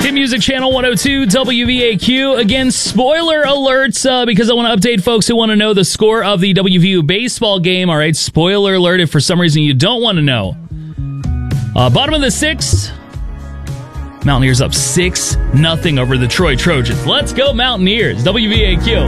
Hit Music Channel 102 WVAQ. Again, spoiler alerts because I want to update folks who want to know the score of the WVU baseball game. All right, spoiler alert if for some reason you don't want to know. Bottom of the sixth, Mountaineers up 6-0 over the Troy Trojans. Let's go Mountaineers, WVAQ.